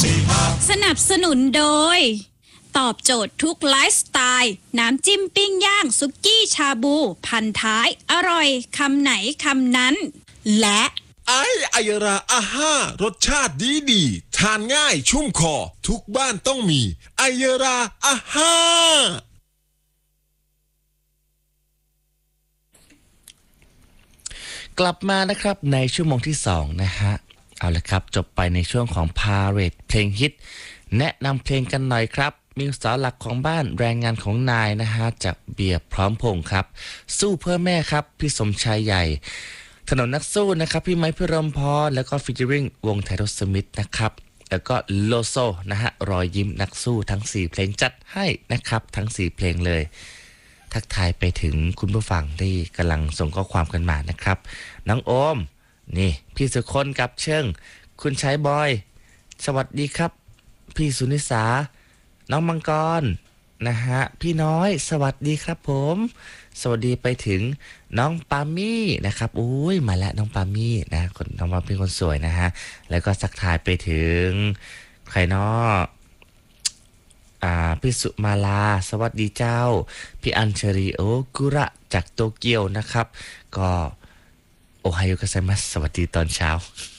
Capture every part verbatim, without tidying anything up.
สนับสนุนโดยตอบโจทย์ทุกไลฟ์สไตล์น้ำจิ้มปิ้งย่างสุกี้ชาบูพันท้ายอร่อยคำไหนคำนั้นและไอไอยราอาห้ารสชาติดีดีทานง่ายชุ่มคอทุกบ้านต้องมีไอยราอาห้ากลับมานะครับในชั่วโมงที่สองนะฮะเอาละครับจบไปในช่วงของพาเรดเพลงฮิตแนะนำเพลงกันหน่อยครับมิวสาวหลักของบ้านแรงงานของนายนะฮะจากเบียร์พร้อมพงษ์ครับสู้เพื่อแม่ครับพี่สมชายใหญ่ถนนนักสู้นะครับพี่ไม้พิรมพรแล้วก็ฟิชเจอริงวงไทโรสมิธนะครับแล้วก็โลโซนะฮะรอยยิ้มนักสู้ทั้งสี่เพลงจัดให้นะครับทั้งสี่เพลงเลยทักทายไปถึงคุณผู้ฟังที่กำลังส่งข้อความกันมานะครับน้องโอมนี่พี่สุคนกับเชิงคุณชายบอยสวัสดีครับพี่สุนิสาน้องมังกรนะฮะพี่น้อยสวัสดีครับผมสวัสดีไปถึงน้องปามี่นะครับอุ้ยมาแล้วน้องปามี่นะคนน้องปามี่คนสวยนะฮะแล้วก็สักทายไปถึงใครเนาะอ่าพี่สุมาลาสวัสดีเจ้าพี่อัญชรีโอกุระจากโตเกียวนะครับก็โอไฮโอกัสไซมัสสวัสดีตอนเช้า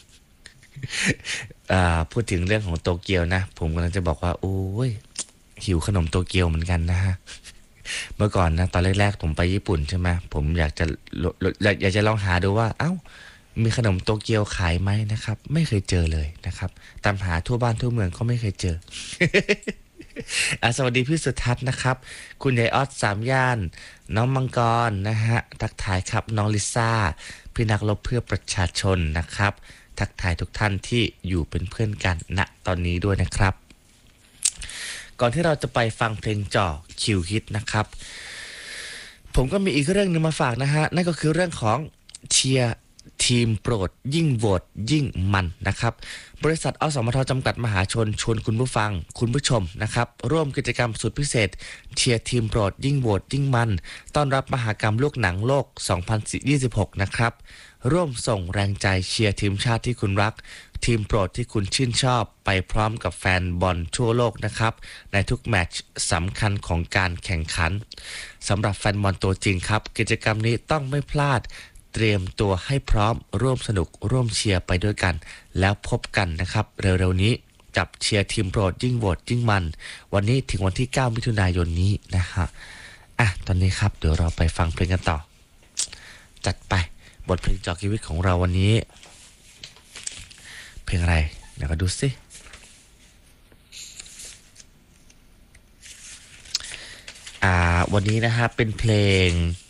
พูดถึงเรื่องของโตเกียวนะผมกำลังจะบอกว่าโอ้ยหิวขนมโตเกียวเหมือนกันนะฮะ เมื่อก่อนนะตอนแรกๆผมไปญี่ปุ่นใช่ไหมผมอยากจะอยากจะลองหาดูว่าเอ้ามีขนมโตเกียวขายไหมนะครับไม่เคยเจอเลยนะครับตามหาทั่วบ้านทั่วเมืองก็ไม่เคยเจอ สวัสดีพี่สุทัศน์นะครับคุณยายออสสามย่านน้องมังกรนะฮะทักทายครับน้องลิซ่าพี่นักรบเพื่อประชาชนนะครับทักทายทุกท่านที่อยู่เป็นเพื่อนกันณตอนนี้ด้วยนะครับก่อนที่เราจะไปฟังเพลงจ่อคิวฮิตนะครับผมก็มีอีกเรื่องนึงมาฝากนะฮะนั่นก็คือเรื่องของเชียร์ทีมโปรดยิ่งโหวตยิ่งมันนะครับบริษัทอสมทจำกัดมหาชนชวนคุณผู้ฟังคุณผู้ชมนะครับร่วมกิจกรรมสุดพิเศษเชียร์ทีมโปรดยิ่งโหวตยิ่งมันต้อนรับมหกรรมลูกหนังโลกสองพันยี่สิบหกนะครับร่วมส่งแรงใจเชียร์ทีมชาติที่คุณรักทีมโปรดที่คุณชื่นชอบไปพร้อมกับแฟนบอลทั่วโลกนะครับในทุกแมตช์สำคัญของการแข่งขันสำหรับแฟนบอลตัวจริงครับกิจกรรมนี้ต้องไม่พลาดเตรียมตัวให้พร้อมร่วมสนุกร่วมเชียร์ไปด้วยกันแล้วพบกันนะครับเร็วๆนี้กับเชียร์ทีมโปรดยิ่งโหวตยิ่งมันวันนี้ถึงวันที่เก้ามิถุนายนนี้นะฮะอ่ะตอนนี้ครับเดี๋ยวเราไปฟังเพลงกันต่อจัดไปบทเพลงจอชีวิตของเราวันนี้เพลงอะไรเดี๋ยวก็ดูสิอ่าวันนี้นะฮะเป็นเพลง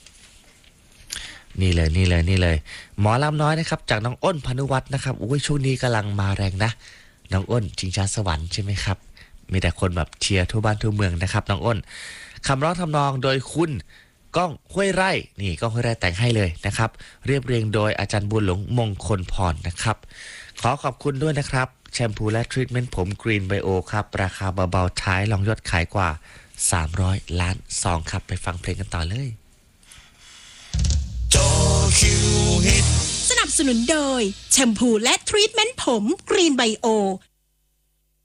นี่เลยนี่เลยนี่เลยหมอลำน้อยนะครับจากน้องอ้นพานุวัฒน์นะครับอุ้ยช่วงนี้กำลังมาแรงนะน้องอ้นชิงช้าสวรรค์ใช่ไหมครับมีแต่คนแบบเชียร์ทั่วบ้านทั่วเมืองนะครับน้องอ้นคำร้องทำนองโดยคุณก้องห้วยไร่นี่ก้องห้วยไร่แต่งให้เลยนะครับเรียบเรียงโดยอาจารย์บุญหลงมงคลพรนะครับขอขอบคุณด้วยนะครับแชมพูและทรีทเมนต์ผมกรีนไบโอครับราคาเบาๆท้ายลองยอดขายกว่าสามร้อยล้านซองครับไปฟังเพลงกันต่อเลยสนับสนุนโดยแชมพูและทรีทเมนต์ผมกรีนไบโอ